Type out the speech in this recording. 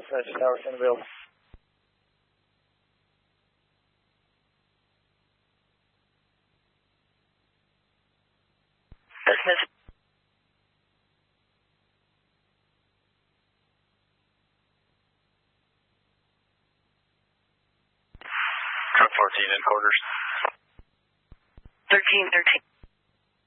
Dispatch Tower, can available. Business. Truck 14 in quarters. 1313.